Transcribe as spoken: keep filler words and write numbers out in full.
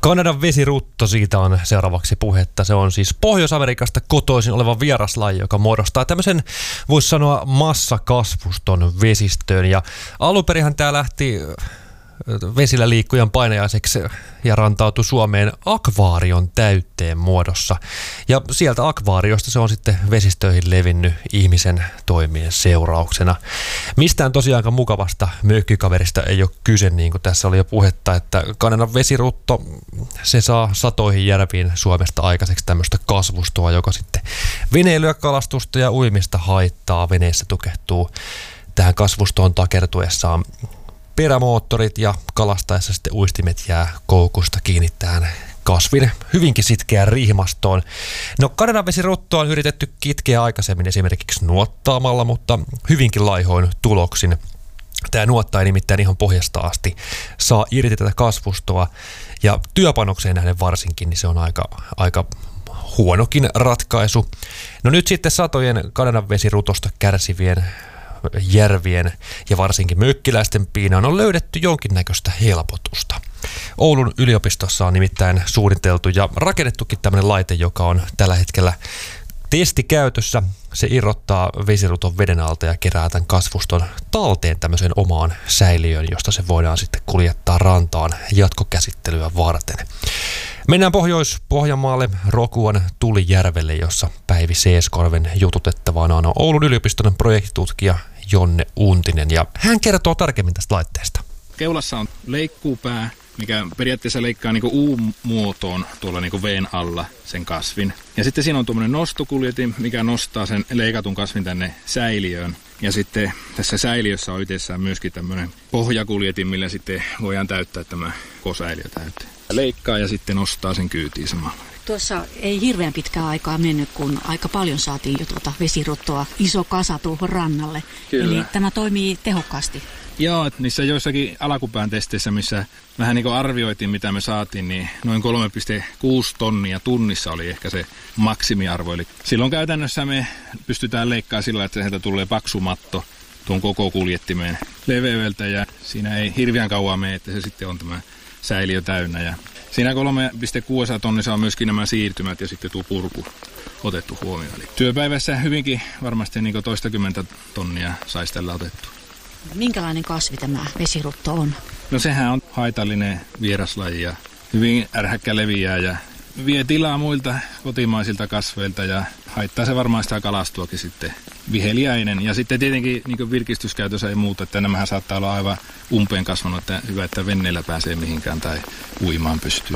Kanadan vesirutto, siitä on seuraavaksi puhetta. Se on siis Pohjois-Amerikasta kotoisin oleva vieraslaji, joka muodostaa tämmöisen, voisi sanoa, massakasvuston vesistöön. Ja alunperinhän tämä lähti vesillä liikkujan painajaiseksi ja rantautui Suomeen akvaarion täytteen muodossa. Ja sieltä akvaariosta se on sitten vesistöihin levinnyt ihmisen toimien seurauksena. Mistään tosiaankaan mukavasta mökkikaverista ei ole kyse, niin kuin tässä oli jo puhetta, että Kanadan vesirutto, se saa satoihin järviin Suomesta aikaiseksi tämmöistä kasvustoa, joka sitten veneilyä, kalastusta ja uimista haittaa. Veneessä tukehtuu tähän kasvustoon takertuessaan perämoottorit ja kalastaessa sitten uistimet jää koukusta kiinni tähän kasvin hyvinkin sitkeään riihimastoon. No, Kanadan vesiruttoa on yritetty kitkeä aikaisemmin esimerkiksi nuottaamalla, mutta hyvinkin laihoin tuloksin. Tämä nuotta ei nimittäin ihan pohjasta asti saa irti tätä kasvustoa, ja työpanokseen nähden varsinkin, niin se on aika, aika huonokin ratkaisu. No nyt sitten satojen Kanadan vesirutosta kärsivien järvien ja varsinkin mökkiläisten piinaan on löydetty jonkinnäköistä helpotusta. Oulun yliopistossa on nimittäin suunniteltu ja rakennettukin tämmöinen laite, joka on tällä hetkellä testikäytössä. Se irrottaa vesiruton veden alta ja kerää tämän kasvuston talteen tämmöiseen omaan säiliöön, josta se voidaan sitten kuljettaa rantaan jatkokäsittelyä varten. Mennään Pohjois-Pohjanmaalle Rokuan Tulijärvelle, jossa Päivi Seeskorven jututettavana on Oulun yliopiston projektitutkija Jonne Untinen, ja hän kertoo tarkemmin tästä laitteesta. Keulassa on leikkuupää, mikä periaatteessa leikkaa niinku U-muotoon tuolla niinku veen alla sen kasvin. Ja sitten siinä on tuommoinen nostokuljetin, mikä nostaa sen leikatun kasvin tänne säiliöön. Ja sitten tässä säiliössä on itsessään myöskin tämmöinen pohjakuljetin, millä sitten voidaan täyttää tämä kosäiliö täyteen. Leikkaa ja sitten nostaa sen kyytiin samalla. Tuossa ei hirveän pitkää aikaa mennyt, kun aika paljon saatiin jo tuota vesiruttoa, iso kasa tuohon rannalle. Kyllä. Eli tämä toimii tehokkaasti. Joo, että niissä joissakin alkupään testeissä, missä vähän niin kuin arvioitiin, mitä me saatiin, niin noin kolme pilkku kuusi tonnia tunnissa oli ehkä se maksimiarvo. Eli silloin käytännössä me pystytään leikkaamaan sillä, että sieltä tulee paksu matto tuon koko kuljettimeen leveydeltä, ja siinä ei hirveän kauan mene, että se sitten on tämä säiliö täynnä. Ja siinä kolme pilkku kuusi tonnissa on myöskin nämä siirtymät ja sitten tuo purku otettu huomioon. Eli työpäivässä hyvinkin varmasti niin kuin toistakymmentä tonnia saisi tällä otettu. Minkälainen kasvi tämä vesirutto on? No, sehän on haitallinen vieraslaji ja hyvin ärhäkkä leviää ja vie tilaa muilta kotimaisilta kasveilta ja haittaa se varmaan sitä kalastuakin sitten viheliäinen. Ja sitten tietenkin niin virkistyskäytössä ei muuta, että nämähän saattaa olla aivan umpeen kasvanut, että hyvä, että venneellä pääsee mihinkään tai uimaan pystyy.